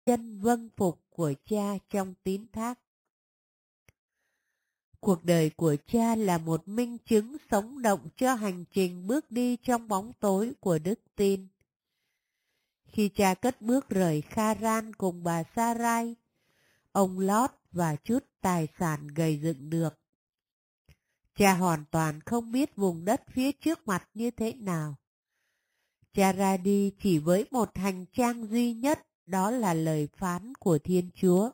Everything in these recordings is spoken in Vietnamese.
chân vâng phục của cha trong tín thác. Cuộc đời của cha là một minh chứng sống động cho hành trình bước đi trong bóng tối của đức tin. Khi cha cất bước rời Kharan cùng bà Sarai, ông Lót và chút tài sản gầy dựng được. Cha hoàn toàn không biết vùng đất phía trước mặt như thế nào. Cha ra đi chỉ với một hành trang duy nhất, đó là lời phán của Thiên Chúa.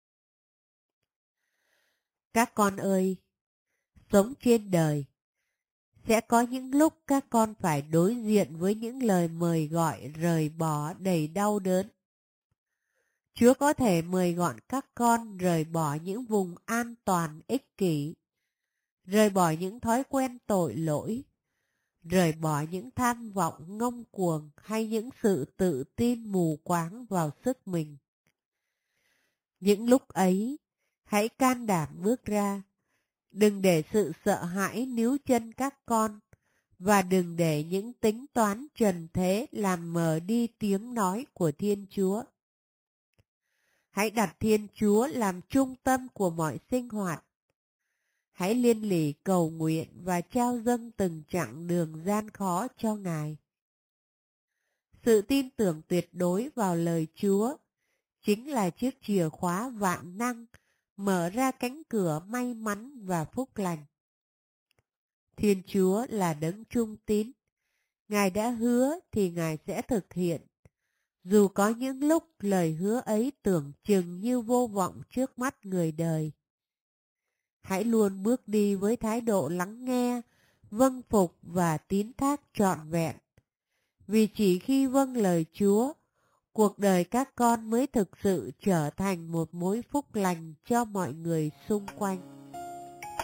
Các con ơi, sống trên đời, sẽ có những lúc các con phải đối diện với những lời mời gọi rời bỏ đầy đau đớn. Chúa có thể mời gọi các con rời bỏ những vùng an toàn ích kỷ, rời bỏ những thói quen tội lỗi, rời bỏ những tham vọng ngông cuồng hay những sự tự tin mù quáng vào sức mình. Những lúc ấy, hãy can đảm bước ra. Đừng để sự sợ hãi níu chân các con, và đừng để những tính toán trần thế làm mờ đi tiếng nói của Thiên Chúa. Hãy đặt Thiên Chúa làm trung tâm của mọi sinh hoạt. Hãy liên lỉ cầu nguyện và trao dâng từng chặng đường gian khó cho Ngài. Sự tin tưởng tuyệt đối vào lời Chúa chính là chiếc chìa khóa vạn năng mở ra cánh cửa may mắn và phúc lành. Thiên Chúa là đấng trung tín. Ngài đã hứa thì Ngài sẽ thực hiện. Dù có những lúc lời hứa ấy tưởng chừng như vô vọng trước mắt người đời. Hãy luôn bước đi với thái độ lắng nghe, vâng phục và tín thác trọn vẹn. Vì chỉ khi vâng lời Chúa, cuộc đời các con mới thực sự trở thành một mối phúc lành cho mọi người xung quanh.